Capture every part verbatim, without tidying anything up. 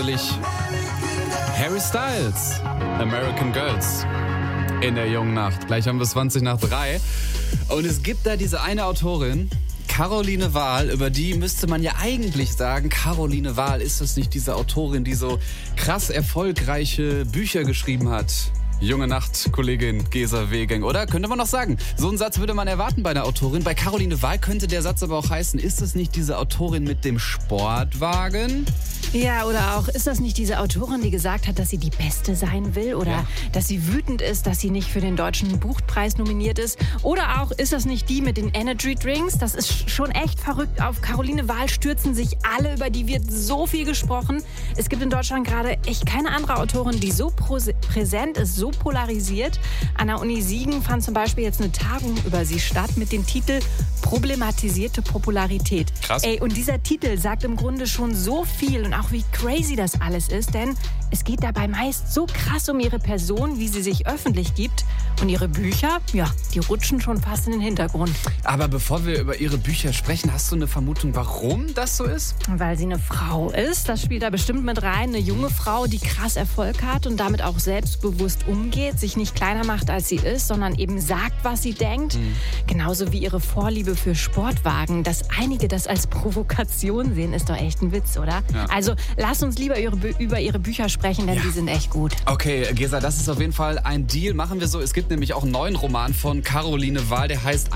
Harry Styles, American Girls, in der jungen Nacht. Gleich haben wir zwanzig nach drei. Und es gibt da diese eine Autorin, Caroline Wahl, über die müsste man ja eigentlich sagen, Caroline Wahl, ist das nicht diese Autorin, die so krass erfolgreiche Bücher geschrieben hat? Junge Nacht, Kollegin Gesa Wegeng, oder? Könnte man noch sagen. So einen Satz würde man erwarten bei einer Autorin. Bei Caroline Wahl könnte der Satz aber auch heißen, ist es nicht diese Autorin mit dem Sportwagen? Ja, oder auch, ist das nicht diese Autorin, die gesagt hat, dass sie die Beste sein will? Oder Ja. dass sie wütend ist, dass sie nicht für den Deutschen Buchpreis nominiert ist? Oder auch, ist das nicht die mit den Energy Drinks? Das ist schon echt verrückt. Auf Caroline Wahl stürzen sich alle, über die wird so viel gesprochen. Es gibt in Deutschland gerade echt keine andere Autorin, die so präsent ist, so polarisiert. An der Uni Siegen fand zum Beispiel jetzt eine Tagung über sie statt mit dem Titel Problematisierte Popularität. Krass. Ey, und dieser Titel sagt im Grunde schon so viel und auch wie crazy das alles ist, denn es geht dabei meist so krass um ihre Person, wie sie sich öffentlich gibt. Und ihre Bücher, ja, die rutschen schon fast in den Hintergrund. Aber bevor wir über ihre Bücher sprechen, hast du eine Vermutung, warum das so ist? Weil sie eine Frau ist, das spielt da bestimmt mit rein. Eine junge Frau, die krass Erfolg hat und damit auch selbstbewusst umgeht, sich nicht kleiner macht, als sie ist, sondern eben sagt, was sie denkt. Mhm. Genauso wie ihre Vorliebe für Sportwagen. Dass einige das als Provokation sehen, ist doch echt ein Witz, oder? Ja. Also lass uns lieber ihre, über ihre Bücher sprechen, denn Ja. die sind echt gut. Okay, Gesa, das ist auf jeden Fall ein Deal. Machen wir so. Es gibt nämlich auch einen neuen Roman von Caroline Wahl, der heißt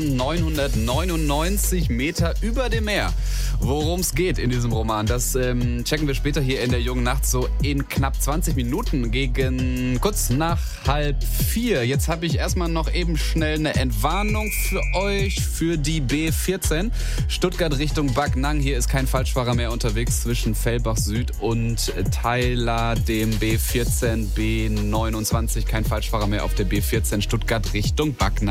neunzehnhundertneunundneunzig Meter über dem Meer. Worum es geht in diesem Roman, das ähm, checken wir später hier in der jungen Nacht so in knapp zwanzig Minuten gegen kurz nach halb vier. Jetzt habe ich erstmal noch eben schnell eine Entwarnung für euch für die B vierzehn. Stuttgart Richtung Backnang. Hier ist kein Falschfahrer mehr unterwegs zwischen Fellbach Süd und Theiler, dem B vierzehn, B neunundzwanzig. Kein Falschfahrer mehr auf der B vierzehn Stuttgart Richtung Backnang.